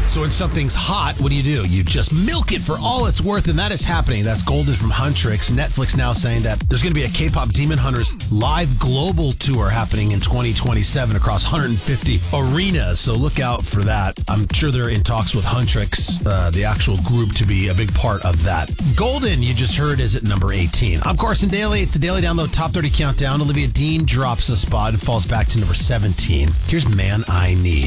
So when something's hot, what do? You just milk it for all it's worth, and that is happening. That's Golden from Huntrix. Netflix now saying that there's going to be a K-pop Demon Hunters live global tour happening in 2027 across 150 arenas. So look out for that. I'm sure they're in talks with Huntrix, the actual group, to be a big part of that. Golden, you just heard, is at number 18. I'm Carson Daly. It's the Daily Download Top 30 Countdown. Olivia Dean drops a spot and falls back to number 17. Here's Man I Need.